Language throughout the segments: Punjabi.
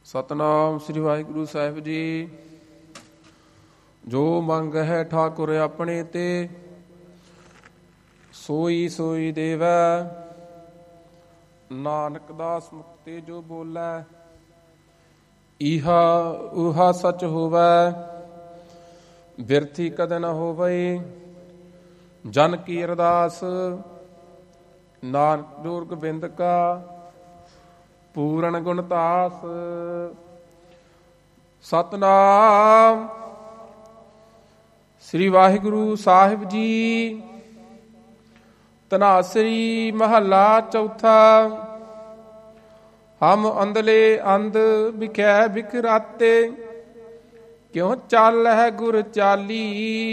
ਸਤਨਾਮ ਸ੍ਰੀ ਵਾਹਿਗੁਰੂ ਸਾਹਿਬ ਜੀ। ਜੋ ਮੰਗ ਹੈ ਠਾਕੁਰ ਆਪਣੇ ਤੇ, ਸੋਈ ਸੋਈ ਦੇਵੈ। ਨਾਨਕ ਦਾਸ ਮੁਕਤੇ ਜੋ ਬੋਲੈ, ਈਹਾ ਊਹਾ ਸਚ ਹੋਵੈ। ਬਿਰਥੀ ਕਦੇ ਨ ਹੋਵਈ, ਜਨ ਕੀ ਅਰਦਾਸ। ਨਾਨਕ ਜੋਰ ਗੋਬਿੰਦ ਕਾ, ਪੂਰਨ ਗੁਣਤਾਸ। ਸਤਨਾਮ ਸ੍ਰੀ ਵਾਹਿਗੁਰੂ ਸਾਹਿਬ ਜੀ। ਧਨਾਸਰੀ ਮਹੱਲਾ ਚੌਥਾ। ਹਮ ਅੰਧਲੇ ਅੰਧ ਬਿਖੈ ਬਿਖਰਾਤੇ, ਕਿਉ ਚੱਲ ਹੈ ਗੁਰ ਚਾਲੀ।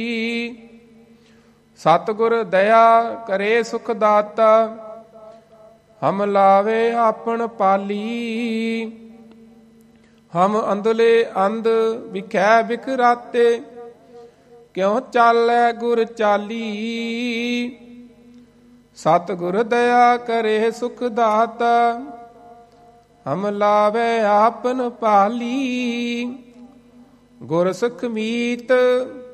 ਸਤਿਗੁਰ ਦਇਆ ਕਰੇ ਸੁਖ ਦਾਤਾ, ਹਮ ਲਾਵੇ ਆਪਣ ਪਾਲੀ। ਹਮ ਅੰਧਲੇ ਅੰਧ ਬਿਖੈ ਬਿਖਰਾਤੇ, ਕਿਉ ਚਾਲੈ ਗੁਰ ਚਾਲੀ। ਸਤਿਗੁਰ ਦਇਆ ਕਰੇ ਸੁਖ ਦਾਤਾ, ਹਮ ਲਾਵੇ ਆਪਨ ਪਾਲੀ। ਗੁਰ ਸੁਖ ਮੀਤ